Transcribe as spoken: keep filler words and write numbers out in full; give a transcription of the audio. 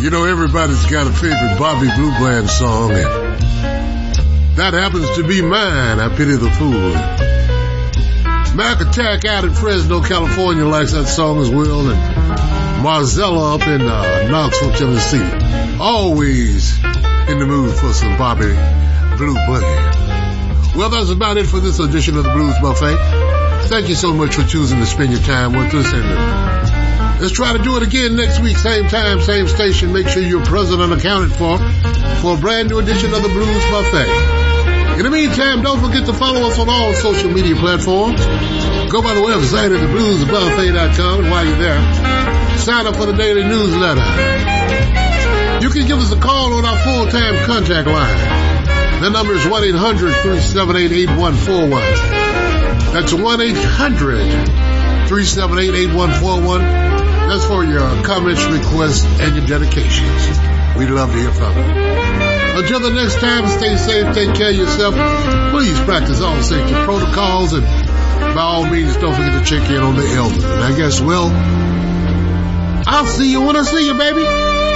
You know, everybody's got a favorite Bobby Blue Bland song, and that happens to be mine. I pity the fool. Mac Attack out in Fresno, California likes that song as well, and Marzella up in uh, Knoxville, Tennessee, always in the mood for some Bobby Blue Bland. Well, that's about it for this edition of the Blues Buffet. Thank you so much for choosing to spend your time with us, and uh, let's try to do it again next week, same time, same station. Make sure you're present and accounted for for a brand new edition of the Blues Buffet. In the meantime, don't forget to follow us on all social media platforms. Go by the website at the blues buffet dot com, and while you're there, sign up for the daily newsletter. You can give us a call on our full-time contact line. The number is one eight hundred three seven eight eight one four one. That's one eight hundred three seven eight eight one four one. That's for your comments, requests, and your dedications. We'd love to hear from you. Until the next time, stay safe, take care of yourself. Please practice all safety protocols, and by all means, don't forget to check in on the elderly. And I guess, well, I'll see you when I see you, baby.